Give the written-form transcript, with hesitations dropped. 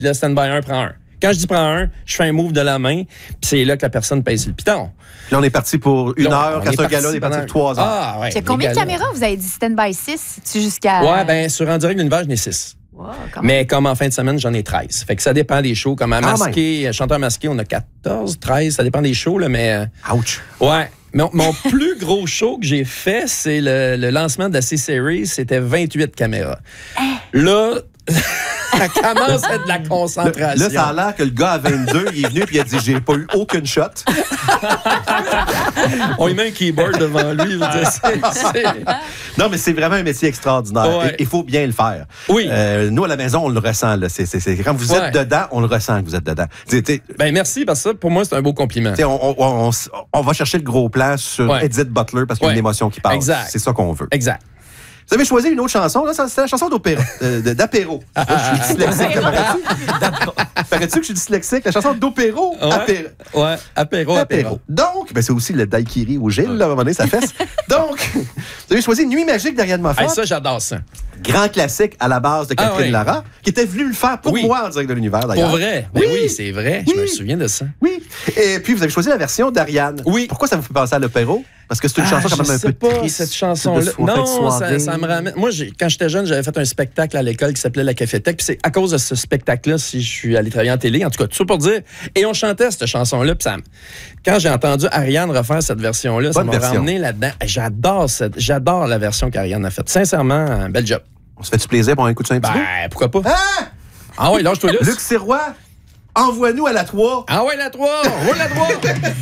Puis là, stand-by 1 prend un. Quand je dis prends un, je fais un move de la main, puis c'est là que la personne pèse sur le piton. Puis là, on est parti pour une heure. Quand c'est un gala, on est parti pour 3 heures. Ah, ouais. Il y a combien de caméras? Vous avez dit stand-by 6? Tu jusqu'à... Ouais, ben sur En direct de l'univers, j'en ai 6. Wow, mais comme en fin de semaine, j'en ai 13. Fait que ça dépend des shows. Comme à masqué, chanteur masqué, on a 14, 13. Ça dépend des shows, là, mais... Ouch! Ouais. Mon plus gros show que j'ai fait, c'est le lancement de la C-Series. C'était 28 caméras. Là... Ça commence à être de la concentration. Là, ça a l'air que le gars à 22, il est venu et il a dit « J'ai pas eu aucune shot. » On lui met un keyboard devant lui. Non, mais c'est vraiment un métier extraordinaire. Ouais. Il faut bien le faire. Oui. Nous, à la maison, on le ressent. Là. Quand vous êtes dedans, on le ressent que vous êtes dedans. Ben merci, parce que ça, pour moi, c'est un beau compliment. On va chercher le gros plan sur Edith Butler parce qu'il y a une émotion qui passe. Exact. C'est ça qu'on veut. Exact. Vous avez choisi une autre chanson, là, c'est la chanson d'opéra, d'apéro. Je suis dyslexique. Paraît-tu que je suis dyslexique? La chanson d'opéro, apéro. Ouais, apéro. Donc, ben, c'est aussi le daiquiri au Gilles, là, à un moment donné, ça fesse. Donc, vous avez choisi Nuit magique d'Ariane Moffat. Hey, ça, j'adore ça. Grand classique à la base de Catherine Lara, qui était venue le faire pour moi en direct de l'univers, d'ailleurs. Pour vrai? Ben oui, c'est vrai. Je me souviens de ça. Oui. Et puis, vous avez choisi la version d'Ariane. Oui. Pourquoi ça vous fait penser à l'opéro? Parce que c'est une chanson quand même un peu triste. Cette chanson-là. Non, ça me ramène. Moi, quand j'étais jeune, j'avais fait un spectacle à l'école qui s'appelait La Cafétèque. Puis c'est à cause de ce spectacle-là si je suis allé travailler en télé. En tout cas, tout ça pour dire. Et on chantait cette chanson-là. Puis quand j'ai entendu Ariane refaire cette version-là, ça m'a ramené là-dedans. J'adore la version qu'Ariane a faite. Sincèrement, un bel job. On se fait du plaisir pour un coup de un petit peu? Pourquoi pas? Hein? Ah oui, lâche-toi là. Luc Sirois, envoie-nous à la 3. Ah ouais, la 3! Roule la 3!